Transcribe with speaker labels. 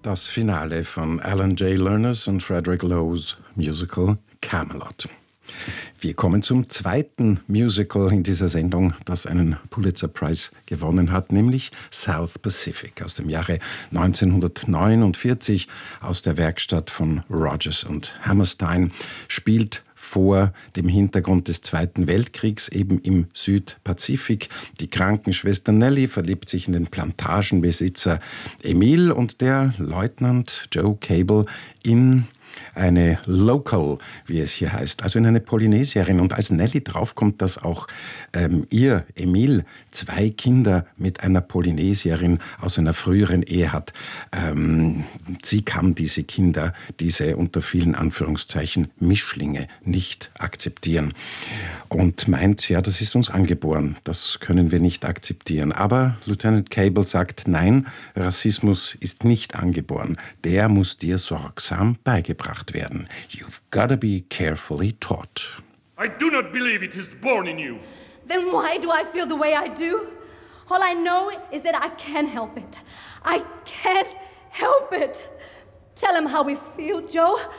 Speaker 1: Das Finale von Alan J. Lerner's und Frederick Lowe's Musical Camelot. Wir kommen zum zweiten Musical in dieser Sendung, das einen Pulitzer-Preis gewonnen hat, nämlich South Pacific aus dem Jahre 1949 aus der Werkstatt von Rodgers und Hammerstein, spielt vor dem Hintergrund des Zweiten Weltkriegs eben im Südpazifik. Die Krankenschwester Nellie verliebt sich in den Plantagenbesitzer Emil und der Leutnant Joe Cable in eine Local, wie es hier heißt, also in eine Polynesierin. Und als Nellie draufkommt, dass auch ihr Emil 2 Kinder mit einer Polynesierin aus einer früheren Ehe hat, sie kann diese Kinder, diese unter vielen Anführungszeichen Mischlinge, nicht akzeptieren. Und meint, ja, das ist uns angeboren, das können wir nicht akzeptieren. Aber Lieutenant Cable sagt, nein, Rassismus ist nicht angeboren, der muss dir sorgsam beigebracht werden. You've got to be carefully taught.
Speaker 2: I do not believe it is born in you.
Speaker 3: Then why do I feel the way I do? All I know is that I can't help it. I can't help it. Tell him how we feel, Joe.